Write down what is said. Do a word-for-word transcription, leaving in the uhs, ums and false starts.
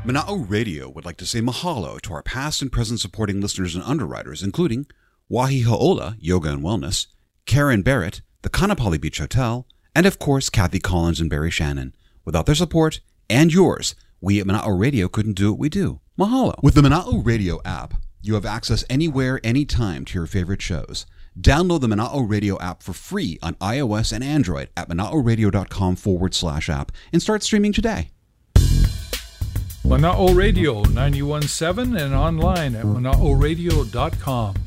Mana'o Radio would like to say mahalo to our past and present supporting listeners and underwriters, including Wahi Ha'ola, Yoga and Wellness, Karen Barrett, the Kanapali Beach Hotel, and of course, Kathy Collins and Barry Shannon. Without their support, and yours, we at Mana'o Radio couldn't do what we do. Mahalo. With the Mana'o Radio app, you have access anywhere, anytime to your favorite shows. Download the Mana'o Radio app for free on iOS and Android at mana'oradio.com forward slash app and start streaming today. Mana'o Radio ninety-one point seven and online at mana'oradio dot com.